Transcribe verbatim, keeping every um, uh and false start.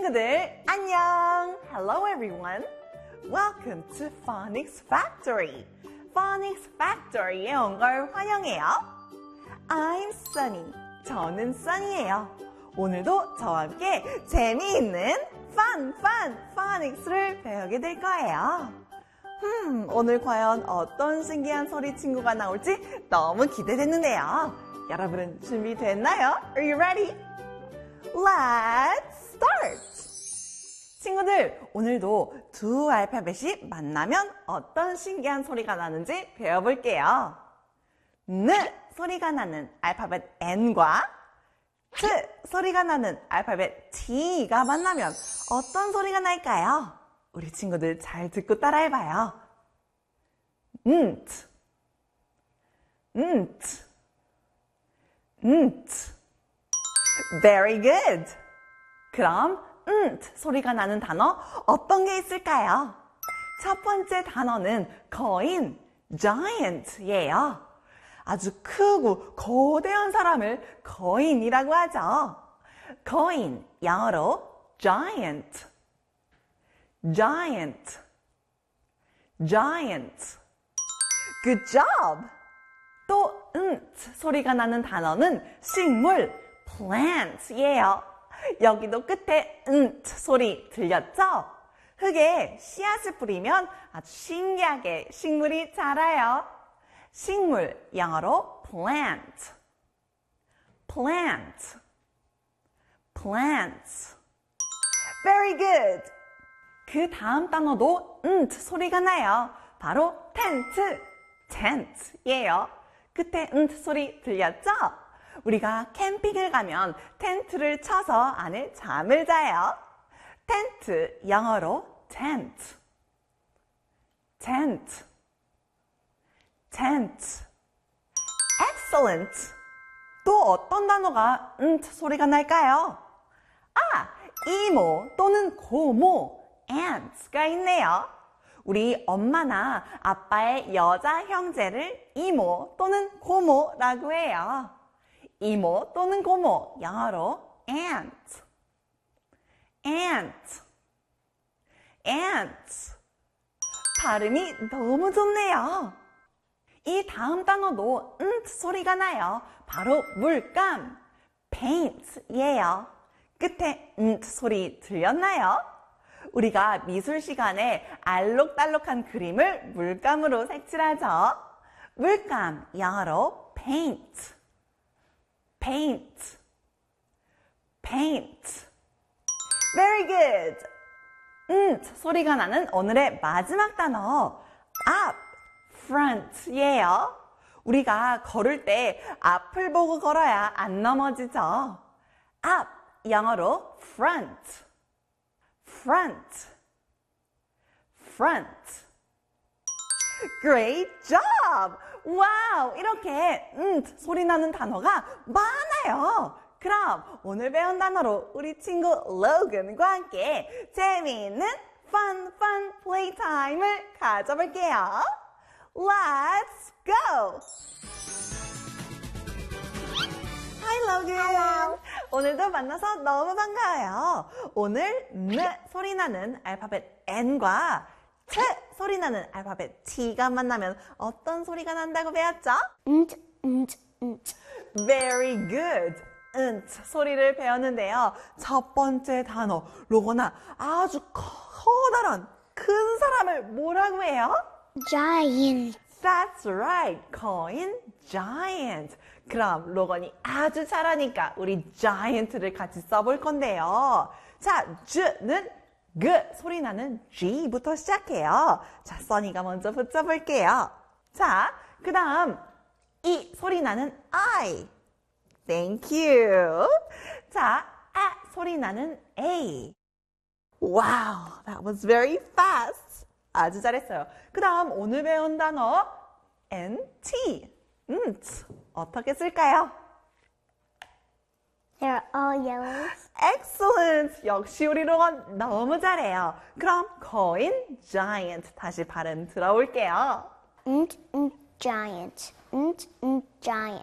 친구들, 안녕! Hello everyone! Welcome to Phonics Factory! Phonics Factory에 온 걸 환영해요. I'm Sunny. 저는 Sunny예요. 오늘도 저와 함께 재미있는 Fun, Fun, Phonics를 배우게 될 거예요. 음, 오늘 과연 어떤 신기한 소리 친구가 나올지 너무 기대되는데요. 여러분은 준비됐나요? Are you ready? Let's start! 친구들, 오늘도 두 알파벳이 만나면 어떤 신기한 소리가 나는지 배워볼게요. N 소리가 나는 알파벳 N과 T 소리가 나는 알파벳 T가 만나면 어떤 소리가 날까요? 우리 친구들 잘 듣고 따라해봐요. nt, nt, nt. Very good. 그럼 nt 소리가 나는 단어 어떤 게 있을까요? 첫 번째 단어는 거인, giant예요. 아주 크고 거대한 사람을 거인이라고 하죠. 거인, 영어로 giant, giant, giant. Good job! 또 nt 소리가 나는 단어는 식물, plant예요. 여기도 끝에 nt 소리 들렸죠? 흙에 씨앗을 뿌리면 아주 신기하게 식물이 자라요. 식물, 영어로 plant, plant, plant. Very good. 그 다음 단어도 nt 소리가 나요. 바로 텐트, tent예요. 끝에 nt 소리 들렸죠? 우리가 캠핑을 가면 텐트를 쳐서 안에 잠을 자요. 텐트, 영어로 tent, tent, tent. Excellent. 또 어떤 단어가 nt 소리가 날까요? 아, 이모 또는 고모, aunt가 있네요. 우리 엄마나 아빠의 여자 형제를 이모 또는 고모라고 해요. 이모 또는 고모, 영어로 aunt, aunt, aunt. 발음이 너무 좋네요. 이 다음 단어도 nt 소리가 나요. 바로 물감, paint예요. 끝에 nt 소리 들렸나요? 우리가 미술 시간에 알록달록한 그림을 물감으로 색칠하죠. 물감, 영어로 paint, paint, paint. Very good. nt 소리가 나는 오늘의 마지막 단어, up, front예요. 우리가 걸을 때 앞을 보고 걸어야 안 넘어지죠. up, 영어로 front, front, front. Great job! 와우! 이렇게 nt 소리 나는 단어가 많아요. 그럼 오늘 배운 단어로 우리 친구 로건과 함께 재미있는 fun, fun playtime을 가져볼게요. Let's go! Hi, Logan! Hello. 오늘도 만나서 너무 반가워요. 오늘 N 소리 나는 알파벳 N과 T 소리 나는 알파벳 T가 만나면 어떤 소리가 난다고 배웠죠? nt, nt, nt. Very good. nt 소리를 배웠는데요. 첫 번째 단어, 로건아, 아주 커다란 큰 사람을 뭐라고 해요? Giant. That's right. 거인 giant. 그럼 로건이 아주 잘하니까 우리 giant를 같이 써볼 건데요. 자, G는 G 소리 나는 G부터 시작해요. 자, 써니가 먼저 붙여볼게요. 자, 그 다음 이 소리 나는 I. Thank you. 자, A 소리 나는 A. Wow, that was very fast. 아주 잘했어요. 그 다음 오늘 배운 단어 nt. nt. 어떻게 쓸까요? They're all yellows. Excellent. 역시 우리 로건 너무 잘해요. 그럼 거인 giant 다시 발음 들어볼게요. nt, nt, giant. nt, nt, giant.